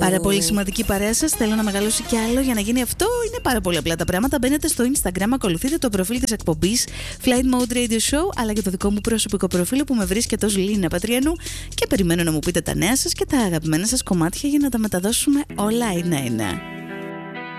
Πάρα πολύ σημαντική παρέα σας. Θέλω να μεγαλώσει κι άλλο. Για να γίνει αυτό είναι πάρα πολύ απλά τα πράγματα. Μπαίνετε στο Instagram, ακολουθείτε το προφίλ της εκπομπής Flight Mode Radio Show, αλλά και το δικό μου προσωπικό προφίλ που με βρίσκεται ως Λίνα Πατριανού, και περιμένω να μου πείτε τα νέα σας και τα αγαπημένα σας κομμάτια για να τα μεταδώσουμε όλα ένα-ένα.